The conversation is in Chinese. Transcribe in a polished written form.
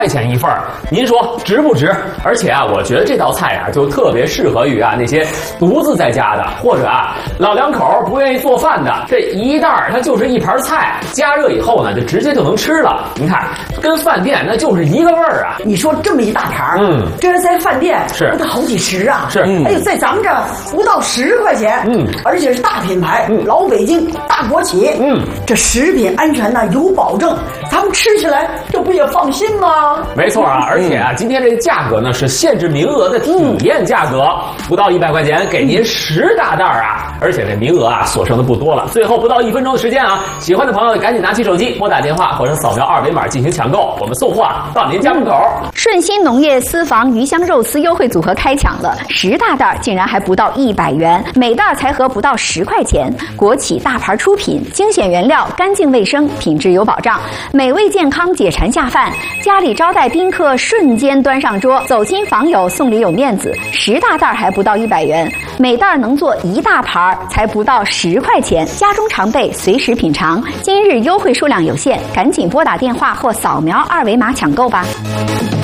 块钱一份儿，您说值不值？而且啊，我觉得这道菜啊，就特别适合于啊那些独自在家的，或者啊老两口不愿意做饭的，这一袋儿它就是一盘菜，加热以后呢，就直接就能吃了。您看，跟饭店那就是一个味儿啊。 你说这么一大盘，这要在饭店是不得好几十啊？ 是， 哎呦，在咱们这不到10块钱，而且是大品牌，老北京大国企，这食品安全呢有保证，咱们吃起来这不也放心吗？ 没错啊，而且啊，今天这个价格呢是限制名额的体验价格，不到100块钱给您10大袋啊，而且这名额啊所剩的不多了，最后不到1分钟的时间啊，喜欢的朋友赶紧拿起手机拨打电话或者扫描2维码进行抢购，我们送货啊到您家门口。 顺鑫农业私房鱼香肉丝优惠组合开抢了，10大袋竟然还不到100元，每袋才合不到10块钱，国企大牌出品，精选原料，干净卫生，品质有保障，美味健康，解馋下饭，家里招待宾客瞬间端上桌，走亲访友送礼有面子，10大袋还不到100元，每袋能做1大盘，才不到10块钱，家中常备，随时品尝。今日优惠数量有限，赶紧拨打电话或扫描2维码抢购吧。